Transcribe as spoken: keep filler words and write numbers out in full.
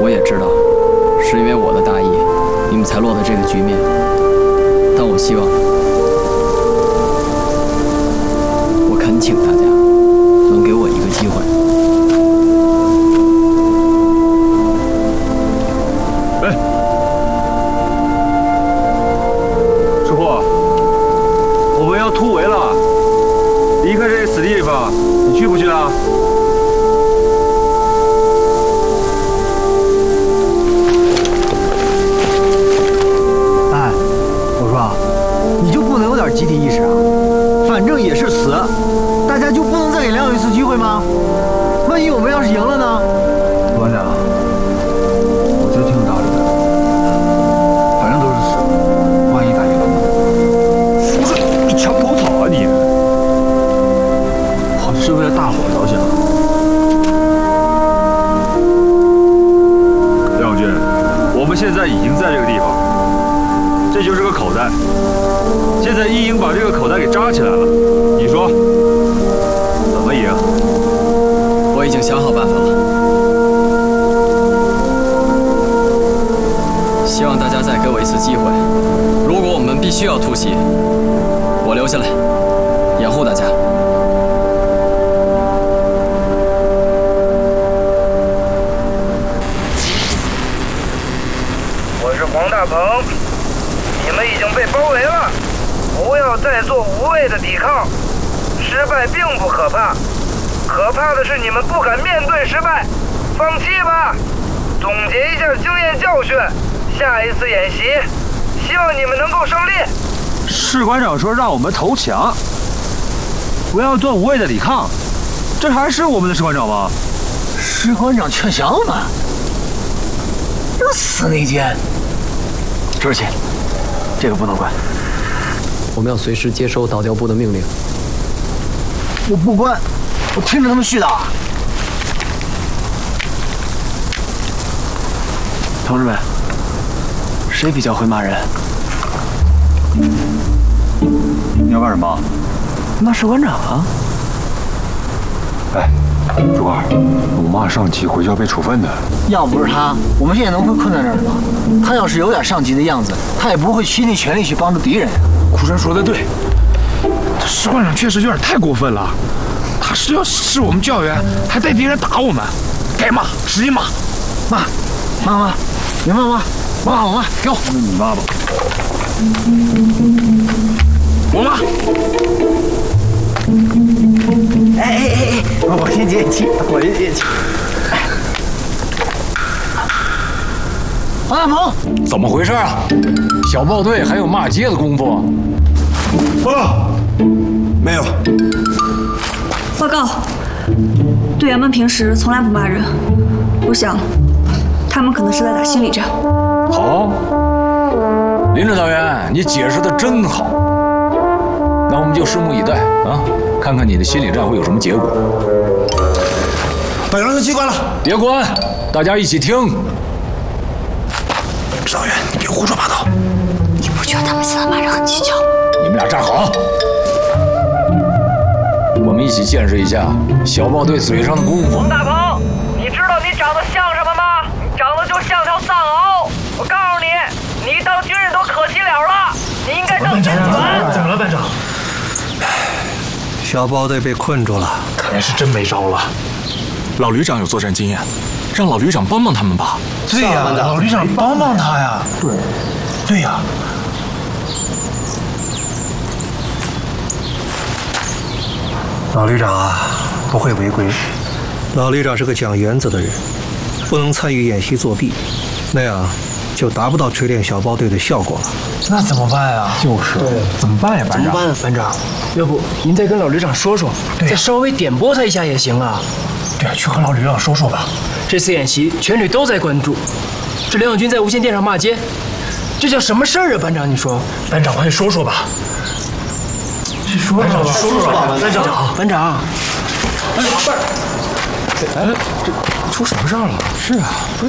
我也知道，是因为我的大意，你们才落得这个局面。但我希望，我恳请大家能给我一个机会。 哎，师傅，我们要突围了，离开这死地方，你去不去啊？ 集体意识啊，反正也是死，大家就不能再给梁勇一次机会吗？万一我们要是赢了呢？ 团长，我觉得挺有道理的，反正都是死，万一打赢了呢？不是你墙头草啊你！我是为了大伙着想。梁永军，我们现在已经在这个地方，这就是个口袋。 现在一营把这个口袋给扎起来了，你说怎么赢？ 我已经想好办法了，希望大家再给我一次机会。如果我们必须要突袭，我留下来掩护大家。 我是黄大鹏，你们已经被包围了。 不要再做无谓的抵抗，失败并不可怕，可怕的是你们不敢面对失败，放弃吧。总结一下经验教训，下一次演习，希望你们能够胜利。 士官长说让我们投降，不要做无谓的抵抗，这还是我们的士官长吗？ 士官长劝降我们，这死内奸！周姐，这个不能关。 我们要随时接收导调部的命令。 我不关，我听着他们絮叨。同志们，谁比较会骂人？ 你要干什么？ 骂士官长啊！ 哎，主管，我骂上级回去要被处分的。 要不是他，我们现在能会困在这儿吗？他要是有点上级的样子，他也不会倾尽全力去帮助敌人呀。 苦山说的对，这士官长确实有点太过分了。他是要是我们教员，还带敌人打我们，该骂使劲骂， 骂，骂骂，你骂骂，骂我骂，给我。 那你骂吧。 我骂。 哎哎哎哎，我先接气，我先接气。黄大鹏， 怎么回事啊？小豹队还有骂街的功夫？ 报告，没有。 报告，队员们平时从来不骂人，我想他们可能是在打心理战。 好，林指导员，你解释的真好。那我们就拭目以待啊，看看你的心理战会有什么结果。 把扬声器关了， 别关，大家一起听。 指导员，你别胡说八道！ 你不觉得他们现在骂人很技巧吗？ 你们俩站好，我们一起见识一下小豹队嘴上的功夫。 王大鹏，你知道你长得像什么吗？你长得就像条藏獒！我告诉你，你当军人都可惜了了，你应该当军犬。 怎么了，班长？ 小豹队被困住了， 看来是真没招了。老旅长有作战经验，让老旅长帮帮他们吧。 对呀，老旅长帮帮他呀！ 对， 对呀。老旅长啊，不会违规。 老旅长是个讲原则的人，不能参与演习作弊，那样就达不到锤炼小豹队的效果了。 那怎么办呀？ 就是，对，怎么办呀，班长？ 怎么办？班长，要不您再跟老旅长说说，再稍微点拨他一下也行啊。 对啊，去和老旅长说说吧。 这次演习全队都在关注，这梁永军在无线电上骂街，这叫什么事儿啊？班长，你说？ 班长，快说说吧。去说说吧， 说说吧，班长，班长。哎，班， 哎，这出什么事儿了？ 是啊，不是